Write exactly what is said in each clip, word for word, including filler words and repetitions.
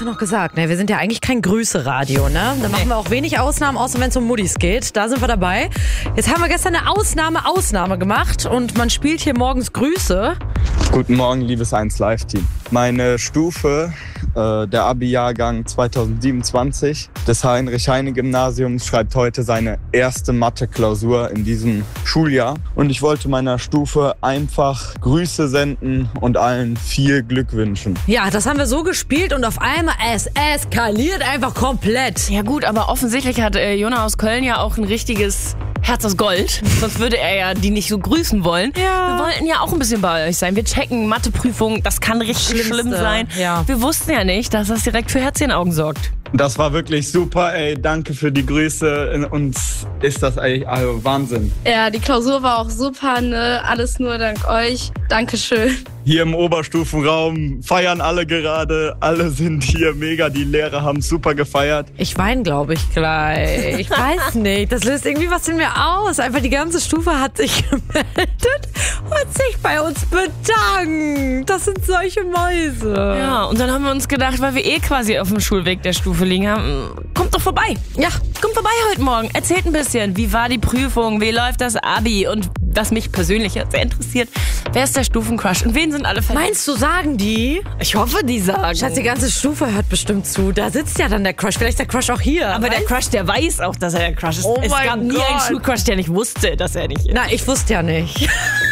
gestern noch gesagt, ne? Wir sind ja eigentlich kein Grüße-Radio, ne? Da machen wir auch wenig Ausnahmen, außer wenn es um Muddis geht. Da sind wir dabei. Jetzt haben wir gestern eine Ausnahme, Ausnahme gemacht und man spielt hier morgens Grüße. Guten Morgen, liebes eins Live-Team. Meine Stufe, äh, der Abi-Jahrgang zweitausendsiebenundzwanzig des Heinrich-Heine-Gymnasiums, schreibt heute seine erste Mathe-Klausur in diesem Schuljahr. Und ich wollte meiner Stufe einfach Grüße senden und allen viel Glück wünschen. Ja, das haben wir so gespielt und auf einmal es eskaliert einfach komplett. Ja gut, aber offensichtlich hat äh, Jona aus Köln ja auch ein richtiges Herz aus Gold. Sonst würde er ja die nicht so grüßen wollen. Ja. Wir wollten ja auch ein bisschen bei euch sein. Wir checken Matheprüfungen, das kann richtig Schlimmste. schlimm sein. Ja. Wir wussten ja nicht, dass das direkt für Herzchenaugen sorgt. Das war wirklich super, ey. Danke für die Grüße. In uns ist das eigentlich also Wahnsinn. Ja, die Klausur war auch super, ne? Alles nur dank euch. Dankeschön. Hier im Oberstufenraum feiern alle gerade. Alle sind hier mega. Die Lehrer haben super gefeiert. Ich weine, glaube ich, gleich. Ich weiß nicht. Das löst irgendwie was in mir aus. Einfach die ganze Stufe hat sich gemeldet und sich bei uns bedankt. Das sind solche Mäuse. Ja, und dann haben wir uns gedacht, weil wir eh quasi auf dem Schulweg der Stufe liegen haben, kommt doch vorbei. Ja, kommt vorbei heute Morgen. Erzählt ein bisschen, wie war die Prüfung, wie läuft das Abi und was mich persönlich sehr interessiert, wer ist der Stufencrush und wen sind alle verliebt? Meinst du, sagen die? Ich hoffe, die sagen. Schatz, die ganze Stufe hört bestimmt zu. Da sitzt ja dann der Crush. Vielleicht der Crush auch hier. Aber der weißt? Crush, der weiß auch, dass er der Crush ist. Oh es mein gab nie Gott. einen Schulcrush, der nicht wusste, dass er nicht ist. Na, ich wusste ja nicht.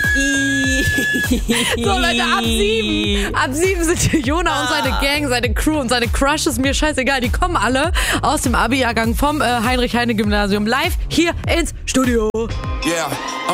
So, Leute, ab sieben. Ab sieben sind hier Jona und seine Gang, seine Crew und seine Crushes. Mir scheißegal. Die kommen alle aus dem Abi-Jahrgang vom äh, Heinrich-Heine-Gymnasium live hier ins Studio. Yeah.